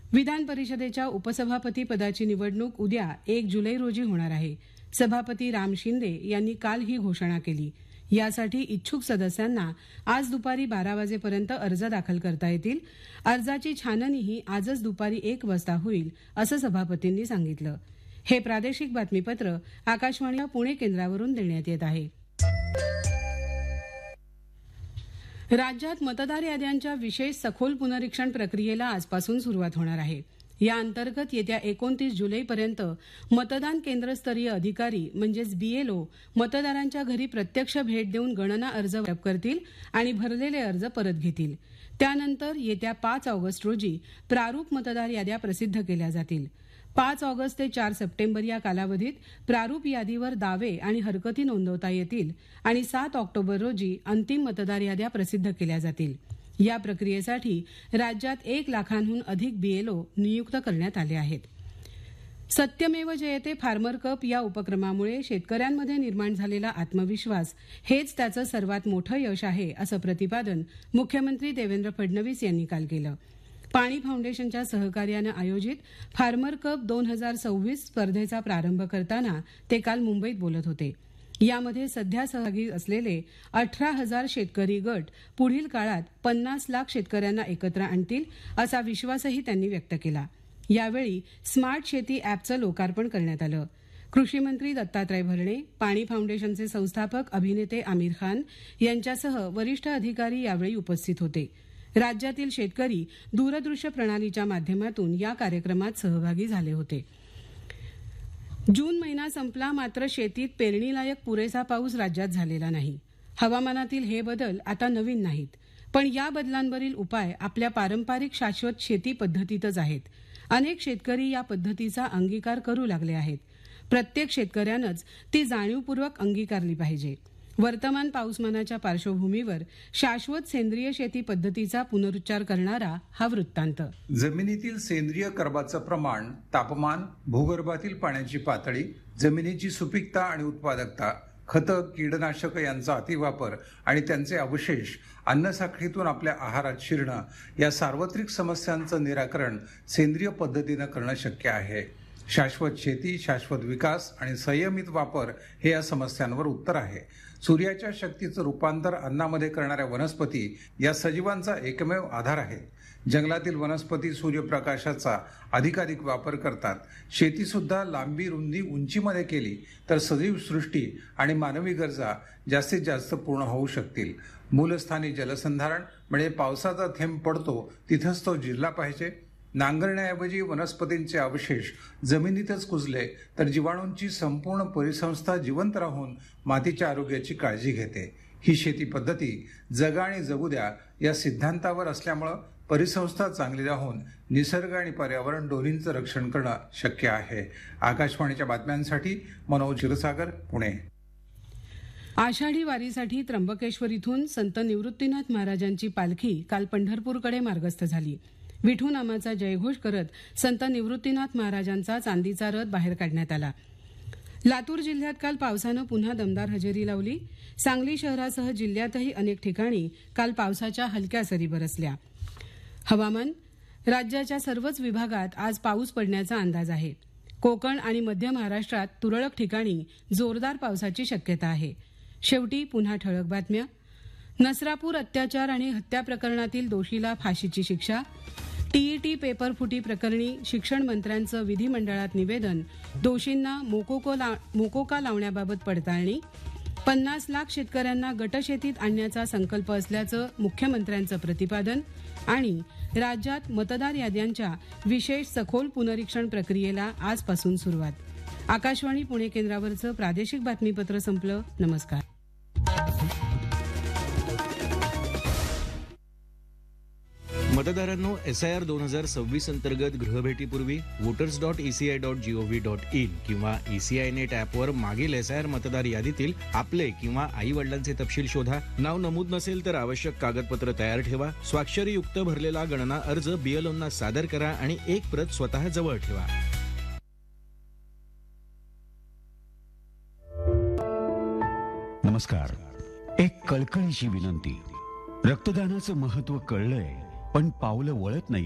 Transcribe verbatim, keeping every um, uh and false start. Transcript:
विधान परिषदेच्या उपसभापती पदाची निवडणूक उद्या एक जुलै रोजी होणार आहे. सभापती राम शिंदे यांनी काल ही घोषणा केली. यासाठी इच्छुक सदस्यांना आज दुपारी बारा वाजेपर्यंत अर्ज दाखल करता येतील. अर्जाची छाननीही आजच दुपारी एक वाजता होईल असं सभापतींनी सांगितलं. हे प्रादेशिक बातमीपत्र आकाशवाणी पुणे केंद्रावरून देण्यात येत आहे. राज्यात मतदार याद्यांच्या विशेष सखोल पुनरीक्षण प्रक्रियेला आजपासून सुरुवात होणार आहे. या अंतर्गत येत्या एकोणतीस जुलैपर्यंत मतदान केंद्रस्तरीय अधिकारी म्हणजेच बीएलओ मतदारांच्या घरी प्रत्यक्ष भेट देऊन गणना अर्ज वाटप करतील आणि भरलेले अर्ज परत घेतील. त्यानंतर येत्या पाच ऑगस्ट रोजी प्रारूप मतदार याद्या प्रसिद्ध केल्या जातील. पाच ऑगस्ट ते चार सप्टेंबर या कालावधीत प्रारूप यादीवर दावे आणि हरकती नोंदवता येतील आणि सात ऑक्टोबर रोजी अंतिम मतदार याद्या प्रसिद्ध केल्या जातील. या प्रक्रियेसाठी राज्यात एक लाखांहून अधिक बीएलओ नियुक्त करण्यात आले आहेत. सत्यमेव जयते फार्मर कप या उपक्रमामुळे शेतकऱ्यांमध्ये निर्माण झालेला आत्मविश्वास हेच त्याचं सर्वात मोठं यश आहे असं प्रतिपादन मुख्यमंत्री देवेंद्र फडणवीस यांनी काल केलं. पाणी फाउंडेशनच्या सहकार्यानं आयोजित फार्मर कप दोन हजार सव्वीस स्पर्धेचा प्रारंभ करताना ते काल मुंबईत बोलत होते. यामध्ये सध्या सहभागी असलेले अठरा हजार शेतकरी गट पुढील काळात पन्नास लाख शेतकऱ्यांना एकत्र आणतील असा विश्वासही त्यांनी व्यक्त केला. यावेळी स्मार्ट शेती अॅपचं लोकार्पण करण्यात आलं. कृषी मंत्री दत्तात्रय भरणे, पाणी फाउंडेशनचे संस्थापक अभिनेते आमिर खान यांच्यासह वरिष्ठ अधिकारी यावेळी उपस्थित होते. राज्यातील शेतकरी दूरदृश्य प्रणालीच्या माध्यमातून या कार्यक्रमात सहभागी झाले होते. जून महिना संपला मात्र शेतीत पेरणीलायक पुरेसा पाऊस राज्यात झालेला नाही. हवामानातील हे बदल आता नवीन नाहीत, पण या बदलांवरील उपाय आपल्या पारंपरिक शाश्वत शेती पद्धतीतच आहेत. अनेक शेतकरी या पद्धतीचा अंगीकार करू लागले आहेत. प्रत्येक शेतकऱ्यानंच ती जाणीवपूर्वक अंगीकारली पाहिजे. वर्तमान पाऊसमानाच्या पार्श्वभूमीवर शाश्वत सेंद्रिय शेती पद्धतीचा पुनरुच्चार करणारा हा वृत्तांत. जमिनीतील सेंद्रिय कर्बाचं प्रमाण, तापमान, भूगर्भातील पाण्याची पातळी, जमिनीची सुपीकता आणि उत्पादकता, खतं, कीडनाशक यांचा अतिवापर आणि त्यांचे अवशेष अन्नसाखळीतून आपल्या आहारात शिरणं या सार्वत्रिक समस्यांचं निराकरण सेंद्रिय पद्धतीनं करणं शक्य आहे. शाश्वत शेती, शाश्वत विकास आणि संयमित वापर हे या समस्यांवर उत्तर आहे. सूर्याच्या शक्तीचं रूपांतर अन्नामध्ये करणाऱ्या वनस्पती या सजीवांचा एकमेव आधार आहे. जंगलातील वनस्पती सूर्यप्रकाशाचा अधिकाधिक वापर करतात. शेतीसुद्धा लांबी, रुंदी, उंचीमध्ये केली तर सजीव सृष्टी आणि मानवी गरजा जास्तीत जास्त पूर्ण होऊ शकतील. मूलस्थानी जलसंधारण म्हणजे पावसाचा थेंब पडतो तिथंच तो जिरला पाहिजे. नांगरण्याऐवजी वनस्पतींचे अवशेष जमिनीतच कुजले तर जीवाणूंची संपूर्ण परिसंस्था जिवंत राहून मातीच्या आरोग्याची काळजी घेते. ही शेती पद्धती जगा आणि जगू द्या या सिद्धांतावर असल्यामुळं परिसंस्था चांगली राहून निसर्ग आणि पर्यावरण दोन्हींचं रक्षण करणं शक्य आहे. आकाशवाणीच्या बातम्यांसाठी मनोज क्षीरसागर, पुणे. आषाढी वारीसाठी त्र्यंबकेश्वर इथून संत निवृत्तीनाथ महाराजांची पालखी काल पंढरपूरकडे मार्गस्थ झाली. विठू नामाचा जयघोष करत संत निवृत्तीनाथ महाराजांचा चांदीचा रथ बाहेर काढण्यात आला. लातूर जिल्ह्यात काल पावसानं पुन्हा दमदार हजेरी लावली. सांगली शहरासह जिल्ह्यातही अनेक ठिकाणी काल पावसाच्या हलक्या सरी बरसल्या. हवामान. राज्याच्या सर्वच विभागात आज पाऊस पडण्याचा अंदाज आहे. कोकण आणि मध्य महाराष्ट्रात तुरळक ठिकाणी जोरदार पावसाची शक्यता आहे. शेवटी पुन्हा ठळक बातम्या. नसरापूर अत्याचार आणि हत्या प्रकरणातील दोषीला फाशीची शिक्षा. टीईटी पेपर फुटी प्रकरणी शिक्षण मंत्र्यांचं विधिमंडळात निवेदन. दोषींना मोकोको ला, मोकोका लावण्याबाबत पडताळणी. पन्नास लाख शेतकऱ्यांना गटशेतीत आणण्याचा संकल्प असल्याचं मुख्यमंत्र्यांचं प्रतिपादन. आणि राज्यात मतदार याद्यांच्या विशेष सखोल पुनरीक्षण प्रक्रियेला आजपासून सुरुवात. आकाशवाणी पुणे केंद्रावरचं प्रादेशिक बातमीपत्र संपलं. नमस्कार. मतदारांनो, एसआयआर दोन हजार सव्वीस अंतर्गत गृहभेटीपूर्वी voters dot ECI dot G O V dot in किंवा ईसीआय नेट ॲपवर मागील एसआयआर मतदार यादीतील आपले किंवा आई वडिलांचे तपशील शोधा. नाव नमूद नसेल तर आवश्यक कागदपत्र तयार ठेवा. स्वाक्षरीयुक्त भरलेला गणना अर्ज बीएलओंना सादर करा आणि एक प्रत स्वतः जवळ ठेवा. नमस्कार. एक कळकळीची विनंती. रक्तदानाचं महत्व कळलंय पण पावलं वळत नाही.